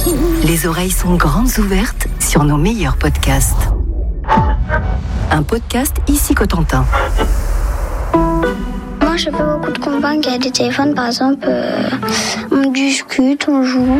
Les oreilles sont grandes ouvertes sur nos meilleurs podcasts. Un podcast ici Cotentin. Moi, je fais beaucoup de combats qui a des téléphones, par exemple, on discute, on joue.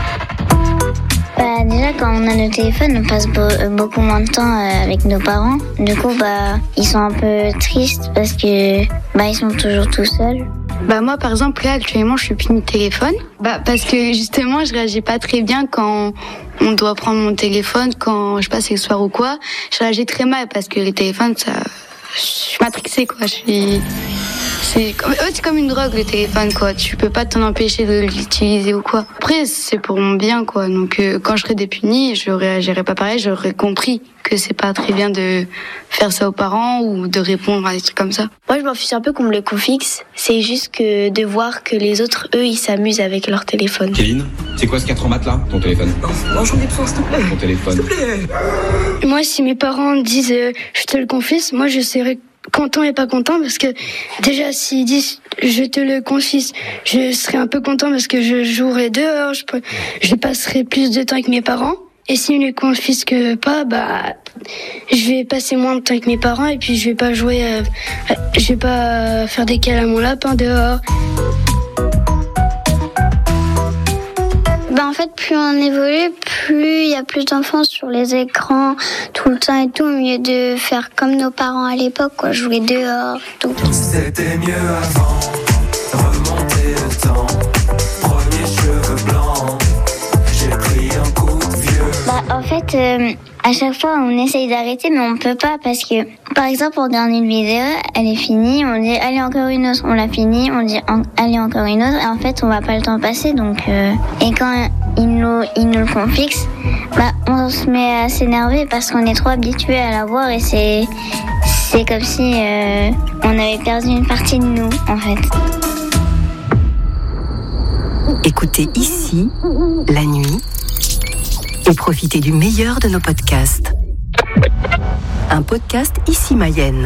Déjà, quand on a le téléphone, on passe beaucoup moins de temps avec nos parents. Du coup, ils sont un peu tristes parce que ils sont toujours tout seuls. Moi, par exemple, là, actuellement, je suis puni de téléphone. Parce que, justement, je réagis pas très bien quand on doit prendre mon téléphone, quand je passe le soir ou quoi. Je réagis très mal parce que les téléphones, je suis matrixée, quoi. C'est comme une drogue, le téléphone, quoi. Tu peux pas t'en empêcher de l'utiliser ou quoi. Après, c'est pour mon bien, quoi. Donc, quand je serai dépunie, je réagirai pas pareil. J'aurais compris que c'est pas très bien de faire ça aux parents ou de répondre à des trucs comme ça. Moi, je m'en fiche un peu qu'on me le confixe. C'est juste que de voir que les autres, eux, ils s'amusent avec leur téléphone. Kéline, c'est quoi ce 4 mat là, ton téléphone? Non, j'en ai besoin, s'il te plaît. Ton téléphone. S'il te plaît. Moi, si mes parents disent je te le confie, moi, je serais content et pas content parce que déjà s'ils disent je te le confie, je serais un peu content parce que je jouerai dehors, je passerai plus de temps avec mes parents. Et s'ils ne le confisquent pas, je vais passer moins de temps avec mes parents et puis je vais pas jouer, je vais pas faire des câlins à mon lapin dehors. En fait, plus on évolue, plus il y a plus d'enfants sur les écrans tout le temps et tout, au mieux de faire comme nos parents à l'époque, quoi, jouer dehors, tout. C'était mieux avant, remonter le temps, premiers cheveux blancs, j'ai pris un coup de vieux. En fait, à chaque fois, on essaye d'arrêter, mais on peut pas parce que, par exemple, on regarde une vidéo, elle est finie, on dit allez encore une autre, on l'a finie, on dit allez encore une autre, et en fait, on va pas le temps passer, donc et quand ils nous le confixent, on se met à s'énerver parce qu'on est trop habitué à la voir et c'est comme si on avait perdu une partie de nous, en fait. Écoutez ici, la nuit, et profitez du meilleur de nos podcasts. Un podcast ici Mayenne.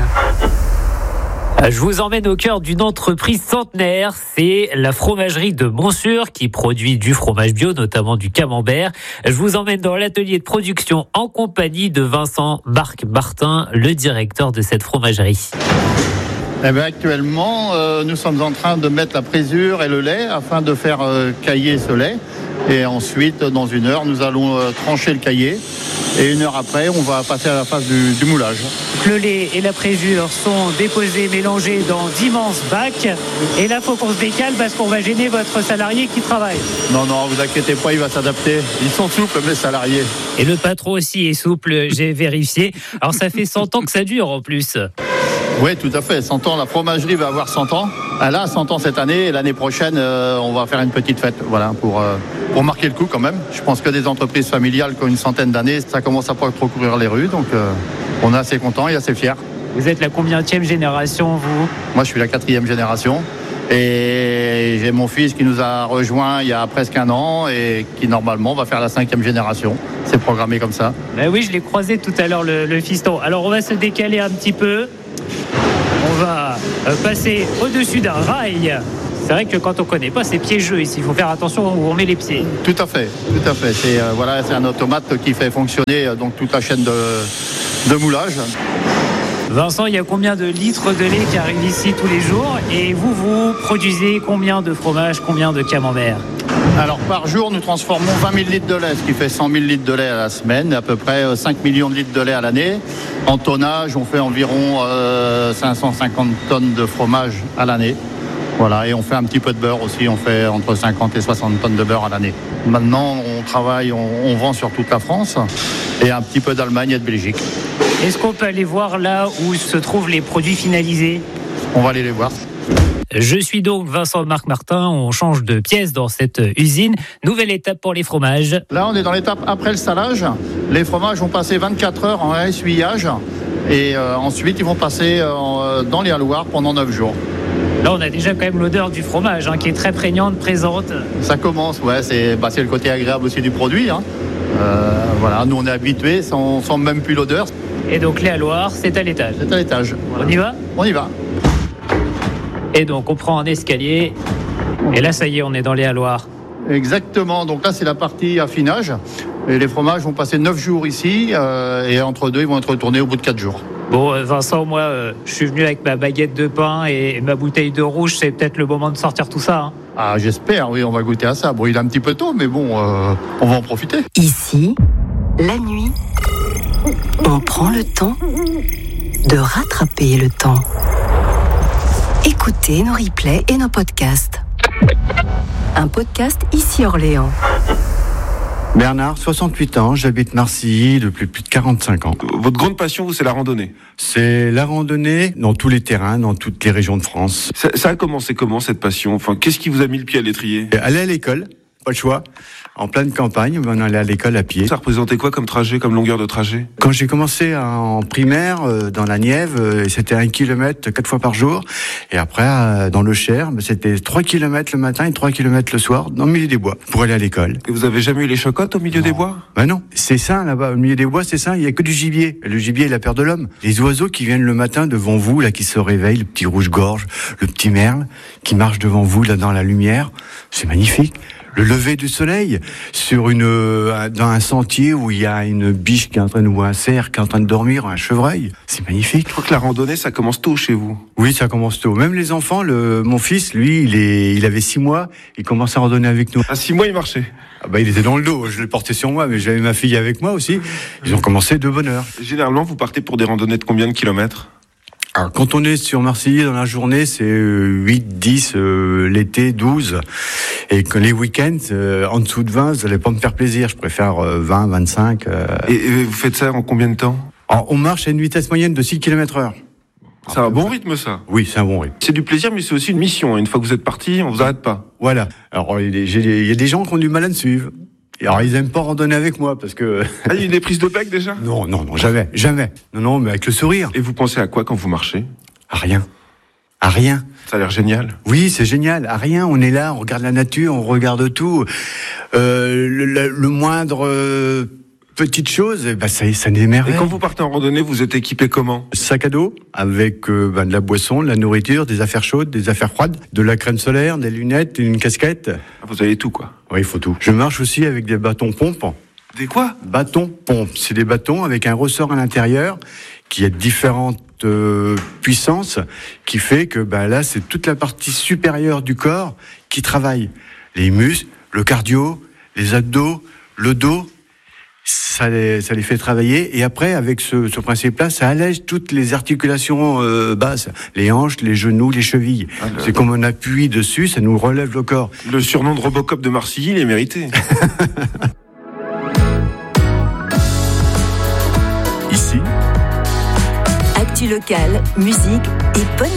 Je vous emmène au cœur d'une entreprise centenaire, c'est la fromagerie de Montsûrs qui produit du fromage bio, notamment du camembert. Je vous emmène dans l'atelier de production en compagnie de Vincent Marc-Martin, le directeur de cette fromagerie. Actuellement, nous sommes en train de mettre la présure et le lait afin de faire cailler ce lait. Et ensuite, dans 1 heure, nous allons trancher le caillé. Et 1 heure après, on va passer à la phase du moulage. Le lait et la présure sont déposés, mélangés dans d'immenses bacs. Et là, il faut qu'on se décale parce qu'on va gêner votre salarié qui travaille. Non, vous inquiétez pas, il va s'adapter. Ils sont souples, mes salariés. Et le patron aussi est souple, j'ai vérifié. Alors, ça fait 100 ans que ça dure en plus. Oui, tout à fait. 100 ans, la fromagerie va avoir 100 ans. Elle a 100 ans cette année et l'année prochaine, on va faire une petite fête. Voilà, pour marquer le coup quand même. Je pense que des entreprises familiales qui ont une centaine d'années, ça commence à pas trop courir les rues. Donc, on est assez content et assez fiers. Vous êtes la combienième génération, vous? Moi, je suis la 4e génération. Et j'ai mon fils qui nous a rejoint il y a presque 1 an et qui normalement va faire la 5e génération. C'est programmé comme ça. Oui, je l'ai croisé tout à l'heure, le fiston. Alors, on va se décaler un petit peu. On va passer au-dessus d'un rail. C'est vrai que quand on ne connaît pas, c'est piégeux ici. Il faut faire attention où on met les pieds. Tout à fait. C'est un automate qui fait fonctionner donc toute la chaîne de moulage. Vincent, il y a combien de litres de lait qui arrivent ici tous les jours? Et vous produisez combien de fromage, combien de camembert? Alors par jour, nous transformons 20 000 litres de lait, ce qui fait 100 000 litres de lait à la semaine, à peu près 5 millions de litres de lait à l'année. En tonnage, on fait environ 550 tonnes de fromage à l'année. Voilà, et on fait un petit peu de beurre aussi, on fait entre 50 et 60 tonnes de beurre à l'année. Maintenant, on vend sur toute la France et un petit peu d'Allemagne et de Belgique. Est-ce qu'on peut aller voir là où se trouvent les produits finalisés? On va aller les voir. Je suis donc Vincent Marc-Martin, on change de pièce dans cette usine. Nouvelle étape pour les fromages. Là, on est dans l'étape après le salage. Les fromages vont passer 24 heures en essuyage et ensuite ils vont passer dans les halloirs pendant 9 jours. Là, on a déjà quand même l'odeur du fromage qui est très prégnante, présente. Ça commence, c'est le côté agréable aussi du produit. Voilà, nous on est habitués, on sent même plus l'odeur. Et donc les halloirs, c'est à l'étage. C'est à l'étage. Voilà. On y va? On y va. Et donc on prend un escalier. Et là, ça y est, on est dans les halloirs. Exactement. Donc là, c'est la partie affinage. Et les fromages vont passer 9 jours ici. Et entre deux, ils vont être retournés au bout de 4 jours. Bon, Vincent, moi, je suis venu avec ma baguette de pain et ma bouteille de rouge. C'est peut-être le moment de sortir tout ça. Hein. Ah, j'espère, oui, on va goûter à ça. Bon, il est un petit peu tôt, mais bon, on va en profiter. Ici, la nuit, on prend le temps de rattraper le temps. Écoutez nos replays et nos podcasts. Un podcast ici Orléans. Bernard, 68 ans, j'habite Marcilly depuis plus de 45 ans. Votre grande passion, vous, c'est la randonnée? C'est la randonnée dans tous les terrains, dans toutes les régions de France. Ça a commencé comment, cette passion? Enfin, qu'est-ce qui vous a mis le pied à l'étrier? Aller à l'école, pas le choix. En pleine campagne, on allait à l'école à pied. Ça représentait quoi comme trajet, comme longueur de trajet? Quand j'ai commencé en primaire, dans la Nièvre, c'était 1 kilomètre 4 fois par jour. Et après, dans le Cher, c'était 3 kilomètres le matin et 3 kilomètres le soir, dans le milieu des bois, pour aller à l'école. Et vous avez jamais eu les chocottes au milieu des bois? Ben non, c'est ça là-bas, au milieu des bois, c'est ça, il y a que du gibier. Le gibier est la peur de l'homme. Les oiseaux qui viennent le matin devant vous, là, qui se réveillent, le petit rouge-gorge, le petit merle, qui marche devant vous, là, dans la lumière, c'est magnifique. Le lever du soleil dans un sentier où il y a une biche qui est en train de, ou un cerf qui est en train de dormir, un chevreuil. C'est magnifique. Je crois que la randonnée, ça commence tôt chez vous. Oui, ça commence tôt. Même les enfants, mon fils, lui, il avait 6 mois, il commençait à randonner avec nous. À 6 mois, il marchait? Ah bah, il était dans le dos, je l'ai porté sur moi, mais j'avais ma fille avec moi aussi. Ils ont commencé de bonne heure. Généralement, vous partez pour des randonnées de combien de kilomètres? Alors, quand on est sur Marseille, dans la journée, c'est 8, 10, l'été, 12. Et que les week-ends, en dessous de 20, vous n'allez pas me faire plaisir. Je préfère 20, 25. Et vous faites ça en combien de temps? Alors, on marche à une vitesse moyenne de 6 km/h. C'est un bon rythme, ça? Oui, c'est un bon rythme. C'est du plaisir, mais c'est aussi une mission. Une fois que vous êtes parti, on vous arrête pas. Voilà. Alors, il y a des gens qui ont du mal à me suivre. Alors, ils aiment pas randonner avec moi, parce que... Ah, il y a eu des prises de bec, déjà? Non, jamais. Non, mais avec le sourire. Et vous pensez à quoi quand vous marchez? À rien. À rien. Ça a l'air génial. Oui, c'est génial. À rien, on est là, on regarde la nature, on regarde tout. Le moindre petite chose, ça n'émerveille. Et quand vous partez en randonnée, vous êtes équipé comment? Sac à dos, avec de la boisson, de la nourriture, des affaires chaudes, des affaires froides, de la crème solaire, des lunettes, une casquette. Vous avez tout, quoi. Oui, il faut tout. Je marche aussi avec des bâtons pompes. Des quoi? Bâtons pompes. C'est des bâtons avec un ressort à l'intérieur qui a différentes puissances, qui fait que là, c'est toute la partie supérieure du corps qui travaille. Les muscles, le cardio, les abdos, le dos. Ça les fait travailler, et après, avec ce principe-là, ça allège toutes les articulations basses, les hanches, les genoux, les chevilles. C'est comme on appuie dessus, ça nous relève le corps. Le surnom de Robocop de Marcilly, il est mérité. Ici, actu locale, musique et bonne